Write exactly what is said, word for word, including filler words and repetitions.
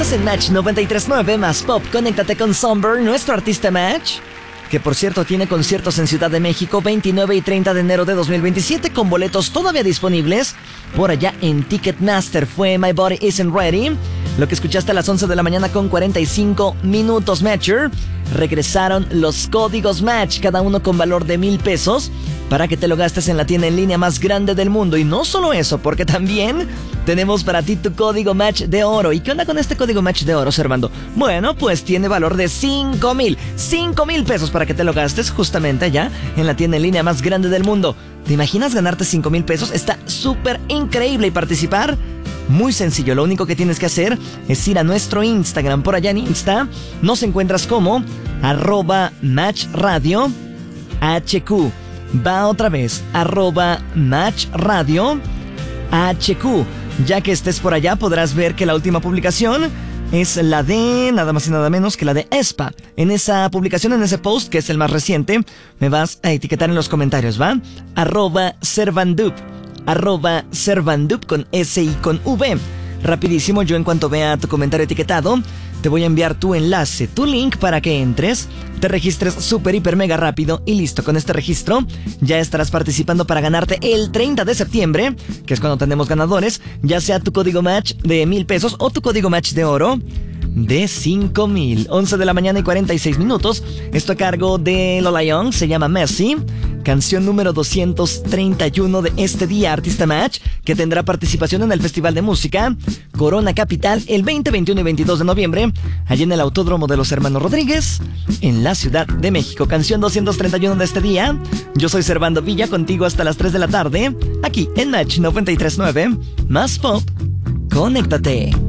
Estás en Match noventa y tres punto nueve más Pop. Conéctate con Somber, nuestro artista Match, que por cierto tiene conciertos en Ciudad de México veintinueve y treinta de enero de dos mil veintisiete, con boletos todavía disponibles por allá en Ticketmaster. Fue My Body Isn't Ready, lo que escuchaste a las once de la mañana con cuarenta y cinco minutos. Matcher, regresaron los códigos Match, cada uno con valor de mil pesos, para que te lo gastes en la tienda en línea más grande del mundo. Y no solo eso, porque también tenemos para ti tu código Match de oro. ¿Y qué onda con este código Match de oro, Servando? Bueno, pues tiene valor de cinco mil, cinco mil pesos para que te lo gastes justamente allá en la tienda en línea más grande del mundo. ¿Te imaginas ganarte cinco mil pesos? Está súper increíble. Y participar, muy sencillo. Lo único que tienes que hacer es ir a nuestro Instagram. Por allá en Insta nos encuentras como arroba Match Radio H Q. Va otra vez, arroba Match Radio H Q. Ya que estés por allá podrás ver que la última publicación es la de nada más y nada menos que la de Espa. En esa publicación, en ese post, que es el más reciente, me vas a etiquetar en los comentarios, ¿va? Arroba Servandup, arroba Servandup con S y con V. Rapidísimo, yo en cuanto vea tu comentario etiquetado, te voy a enviar tu enlace, tu link para que entres, te registres súper, hiper, mega rápido y listo. Con este registro ya estarás participando para ganarte el treinta de septiembre, que es cuando tenemos ganadores, ya sea tu código Match de mil pesos o tu código Match de oro de cinco mil. once de la mañana y cuarenta y seis minutos. Esto a cargo de Lola Young, se llama Messi. Canción número doscientos treinta y uno de este día, artista Match, que tendrá participación en el Festival de Música Corona Capital el veinte, veintiuno y veintidós de noviembre, allí en el Autódromo de los Hermanos Rodríguez, en la Ciudad de México. Canción doscientos treinta y uno de este día. Yo soy Servando Villa, contigo hasta las tres de la tarde, aquí en Match noventa y tres punto nueve, más Pop. Conéctate.